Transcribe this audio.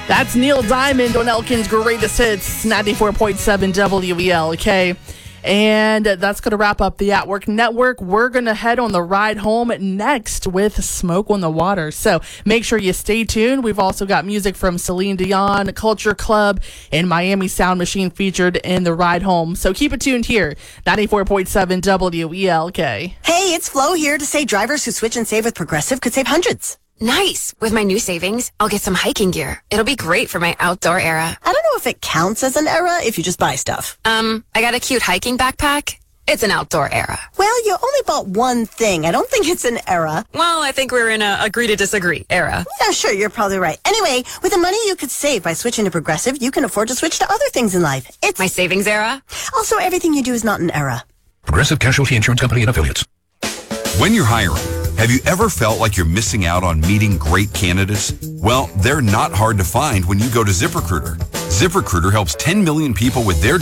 That's Neil Diamond on Elkin's Greatest Hits, 94.7 WELK. And that's going to wrap up the At Work Network. We're going to head on the ride home next with Smoke on the Water. So make sure you stay tuned. We've also got music from Celine Dion, Culture Club, and Miami Sound Machine featured in the ride home. So keep it tuned here, 94.7 WELK. Hey, it's Flo here to say drivers who switch and save with Progressive could save hundreds. Nice. With my new savings, I'll get some hiking gear. It'll be great for my outdoor era. I don't know if it counts as an era if you just buy stuff. I got a cute hiking backpack. It's an outdoor era. Well, you only bought one thing. I don't think it's an era. Well, I think we're in a agree to disagree era. Yeah, sure, you're probably right. Anyway, with the money you could save by switching to Progressive, you can afford to switch to other things in life. It's my savings era. Also, everything you do is not an era. Progressive Casualty Insurance Company and Affiliates. When you're hiring, have you ever felt like you're missing out on meeting great candidates? Well, they're not hard to find when you go to ZipRecruiter. ZipRecruiter helps 10 million people with their